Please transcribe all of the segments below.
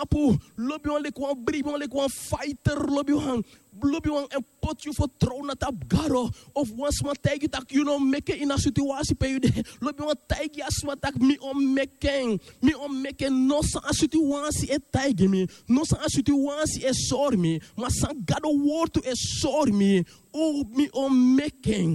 snapu. Lobi wan lekwan brief, wan lekwan fighter. Lobi wan en pot you for throne na tap garo. Of wan sma tag tak you know make in a situatie pe you de. Lobi wan tag ya sma tak mi on meken no sa a situatie e tag mi. No sa a situatie e sor mi. Maar san gado woord e sor mi. Oh, mi on meken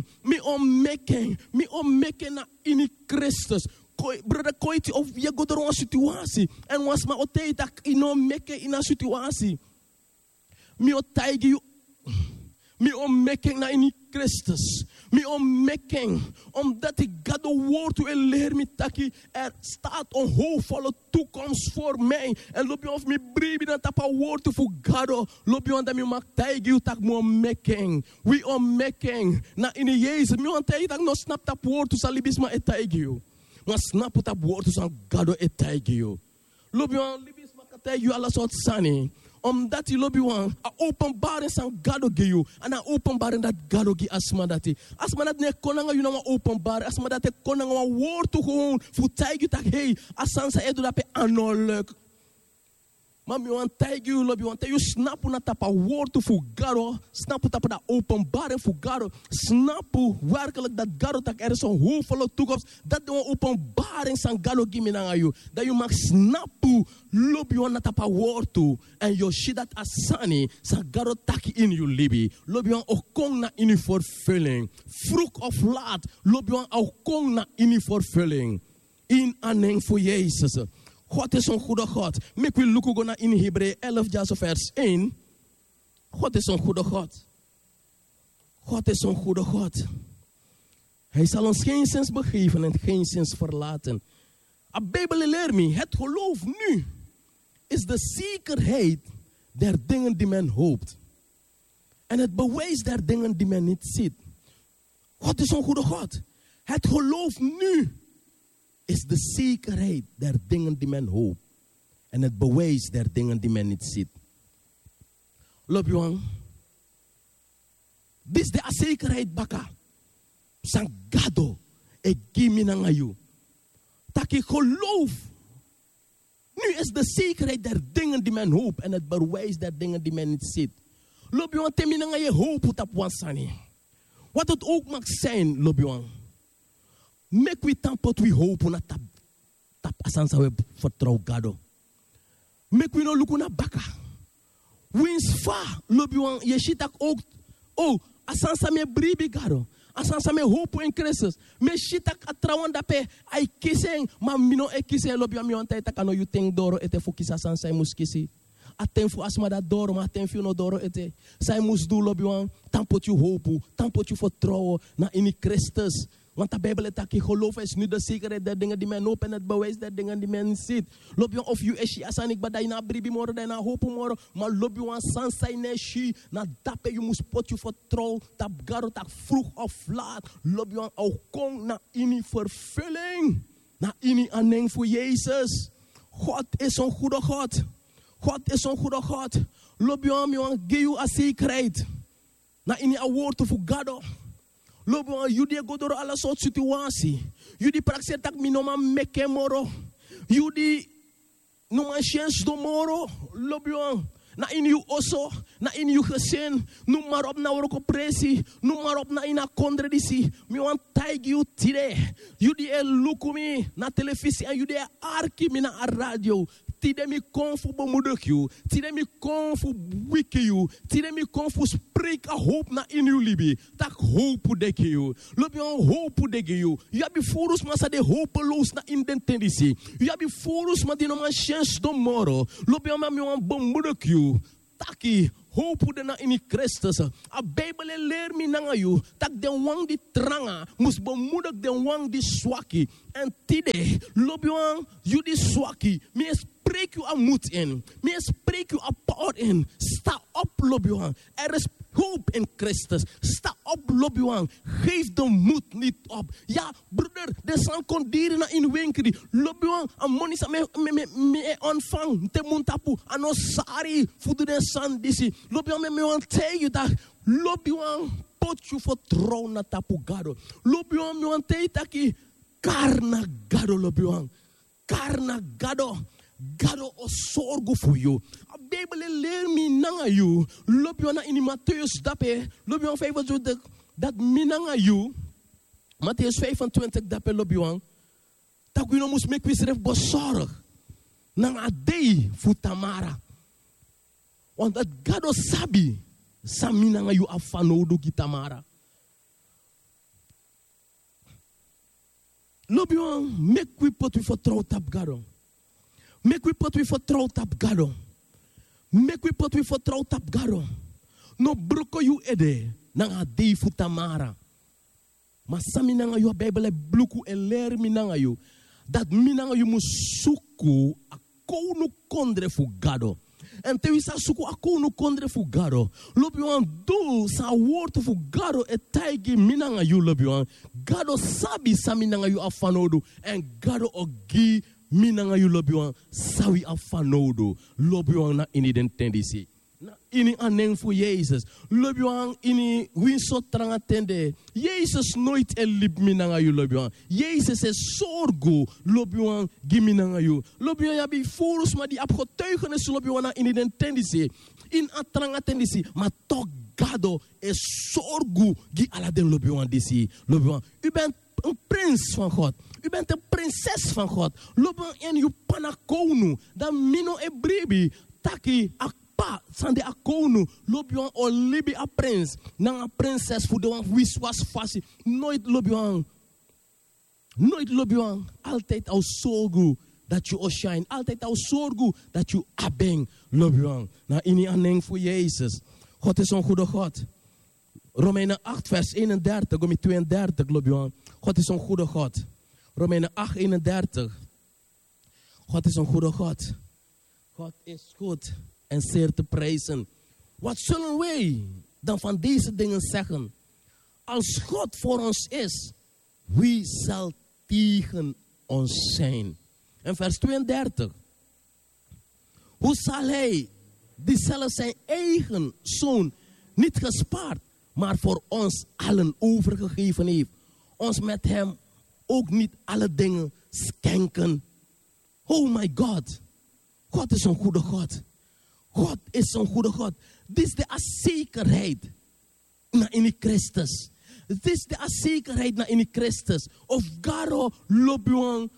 na in Christus. Brother, koiti of je go door een situatie. En was maar otei dat ino meken in een situatie. Mi otei you. Mi on meken na in Christus. Mi on meken. Omdat ik God de woord toe leer mi taki. Er staat een hoopvolle toekomst voor mij. En loop je of mi bribi dan tapa woord toe voor God. Loop je dat mi mak taigi you tak mi on meken. We on meken. Na in Jezus. Mi on taigi tak no snap tap woord toe salibisma et taigi you. Maar snap het op woord dus aan God et taigi you. Loop je aan libis mak taigi you alles wat sani. Omdat je lobby wan, a openbaring san gado ge you, en a openbaring dat gado ge asma dati. Asma dat ne konanga you na openbaring, asma dat te konanga wan woord to gewoon, fu taigi tak hey, asansa edu dape anoluk. Maar mi wan taigi you lobby wan, te you snapu na tapa woord to fu gado, snapu tapa da openbaring fu gado, snapu werkelijk dat gado tak er is een hoofdvolle toekomst, dat de openbaring san gado ge mi na you, dat you mag snapu, lobby wan na tapa woord to, en yo shit dat asani, san gado taki in you libi, lobby wan okong na in vervulling, vroeg of laat, lobby wan okong na in vervulling, in aanhang voor Jezus. God is een goede God. Mek we lukken naar in Hebreeën 11 vers 1. God is een goede God. God is een goede God. Hij zal ons geen zins begeven en geen zins verlaten. De Bijbel leert me, het geloof nu is de zekerheid der dingen die men hoopt. En het bewijs der dingen die men niet ziet. God is een goede God. Het geloof nu is de zekerheid der dingen die men hoopt. En het bewijs der dingen die men niet ziet. Loop je. Dit is de zekerheid baka. Sangado. Ik geef me naar jou. Dat ik geloof. Nu is de zekerheid der dingen die men hoopt. En het bewijs der dingen die men niet ziet. Loop je. Temi naar je hoop op wansani. Wat het ook mag zijn. Loop je. Mek we tampot we hope na tap asansa we vertrouw gado. Mek we no luku na baka. Wins fa lobi wan ye shitak ook. Oh, asansa me bribi gado. Asansa me hope in Christus. Me shitak atrawan dape ai kiseng ma mino e kiseng lobi wan mi wan taita kano you think doro ete fukisa asansa muskisi. Aten fu asma da doro ma aten fu no doro ete. Sai mus du lobi wan tampot you hope, tampot you vertrouwen na in Christus. Want de Bijbel zegt dat geloof is nu de zekerheid der dingen die men hoopt en het bewijs der dingen die men ziet. Loop je of je is als ik badai na bribi moro, dat na hoop moro, maar loop je aan sansai neshi, na dape je moet pot je vertrouwen, dat garo tak vroeg of laat, loop je aan ook kom na in vervulling, na in aanhang voor Jezus. God is een goede God. God is een goede God. Loop je aan geef je een zekerheid, na in een woord voor gado. Lobo an yudi go door alle soort situatie. Yudi praxer tak mi noma meke moro. Yudi noma chance do moro. Lobo an na in you oso, na in you gezin, noem maar op na oroko presi, noem maar op na ina kondredisi. Mi wan taigi you tide. Yudi e lukumi na televisie en yudi e arki mi na radio. Tide mi kon fu bemoedig you. Tide mi kon fu wiki you. Tide mi kon fu spreek a hoop na in you libi. Tak hoop deke you. Loop je een hoop deke you. Je hebt voorus maar sa de hopeloos na in den tendency. Je hebt voorus maar die no man chance do moro. Loop je maar mi wan bemoedig you. Taki hoop de na in Christus. A Bijbel leer mi nanga you. Tak den wang di tranga. Mus bemoedig den wang di swaki. En tide loop je aan you di swaki. Mi spreek je aan moed in. Mi spreek je aan power in. Sta op loop je aan. Er is hoop in Christus. Sta op loop je aan. Geef de moed niet op. Ja broeder. De san kon dieren in winkri. Loop je aan. An money sa me ontvang. Te muntapu. Ano sari. Fudu den san disi. Loop je aan me aan tegen dat. Loop je aan. Pot je vertrouwen na tapu gado. Loop je aan me aan tegen taki. Karna gado loop je aan. Karna gado. God o zorgo voor je. A Bijbel leer me nanga you. Loop je na in Matthäus dape. Loop je 25 dat minanga you. Matthäus 25 dape loop je. Dat we no moest make wisref bezorg. Nanga dei fu Tamara. Want dat God o sabi. Saminanga you afanodo ki Tamara. Loop je make we put we vertrouwd op God. Make we put we vertrouwd op God. Make we put we vertrouwd op God. No broko you ede. Nanga dei fu Tamara. Maar saminanga you Bijbel bluku en leer minanga you. Dat minanga you moet suku a kounu kondre fu gado. En te wisa suku a kounu kondre fu gado. Loop you aan doel sa woord fu gado e taigi minanga you loop you aan. Gado sabi sa minanga you afanodu. En gado ogi minanga you loop you aan. Sawi afanodu. Loop you aan na inidentendisi. Ini aneng voor Jezus. Loop je aan ini winso tranga tende. Jezus nooit elip minanga you loop je aan. Jezus is zorgo. Loop je aan giminanga you. Loop je aan yabi forus maar die abgetuigenis loop je aan in den tendisi. In atranga tendisi. Maar toch gado is zorgo. Gi ala den loop je aan disi. Loop je aan. U bent een prins van God. U bent een prinses van God. Loop je aan en u panakonu. Dan mino e bribi. Taki ak pa sande akonu loop je aan olibi a prins na a prinses voor de wan wis was fasi nooit loop je aan altijd al zorgu dat je shine altijd al zorgu dat je abeng loop je aan na ini aneng voor Jezus. God is een goede God. Romeinen 8 vers 31 om 32 loop je aan. God is een goede God. Romeinen 8 31. God is een goede God. God is goed en zeer te prijzen. Wat zullen wij dan van deze dingen zeggen? Als God voor ons is, wie zal tegen ons zijn? En vers 32. Hoe zal hij, die zelfs zijn eigen zoon niet gespaard, maar voor ons allen overgegeven heeft, ons met hem ook niet alle dingen schenken? Oh my God. God is een goede God. God is een goede God. Dit is de zekerheid naar in Christus. Dit is de zekerheid naar in Christus. Of Garo lobuang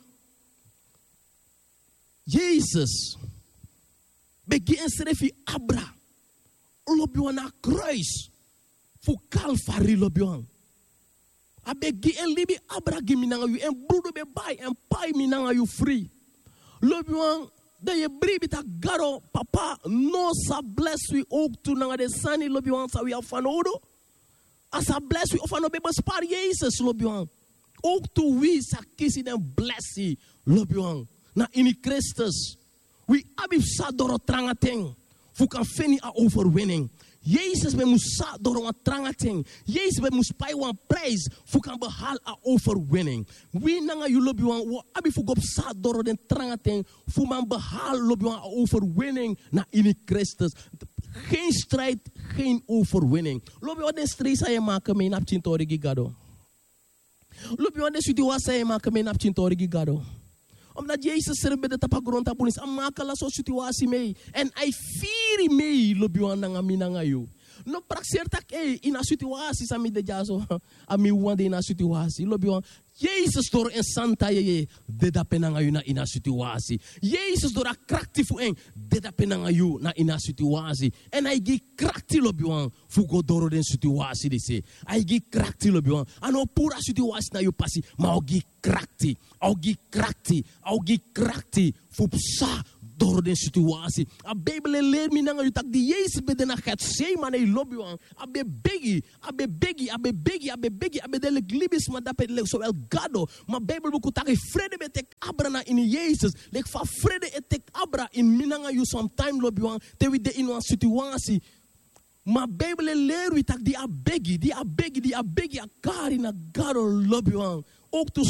Jezus. Begin schreef Abra. Lobuang na kruis. Voor Calvary lobuang. Abegi en libi Abra giminanga you en broeder be bij en pai minanga you free. Lobuang dat je brief dat Garo papa no sa bless we ook toen na de sani lobuang sa we afanodo. Asa bless we ofano be bespaar Jezus lobuang. Ook toen we sa kisi den blessie lobuang na in Christus. We abif sa doro trangateng. Fu kan fini a overwinning. Jezus be musa door een trangating. Jezus be mus pai wan prijs fu kan behal a overwinning. We nanga you lobi wan wo abi fu gop sa door den trangating fu man behal lobi wan a overwinning na in Christus. Geen strijd, geen overwinning. Lobi wan den strijd sa je maken mee nap chintori gigado. Lobi wan den situatie sa je maken mee nap chintori gigado. Omdat Jezus er bij de tapagrond tapunis amakala so situatie mee. En hij vieri mee lobuan nanga minanga you. No praxertak in a situatie sami de jaso ami wande in a situatie lobuan. Jezus door en santa ye de da penanga you na in a situatie. Jezus door a krakti fu en de da penanga you na in a situatie. En hij gi krakti lobuan fu go doro den situatie de se. Hij gi krakti lobuan. Ano pura situatie na you passi ma o gi krakti. Au gi krakti fu psa door de situatie. A Bijbel leert me nanga tak die Jezus bede na Getsemane lobby wan. Abe begi, abe de glibis ma dapat le so el gado. Ma Bijbel buku tak vrede betek abra na in Jezus. Lek fa vrede etek abra in minanga you sometime lobby wan. Te we de in een situatie. Ma Bijbel leert we tak die abegi a kari na gado lobby wan. Ook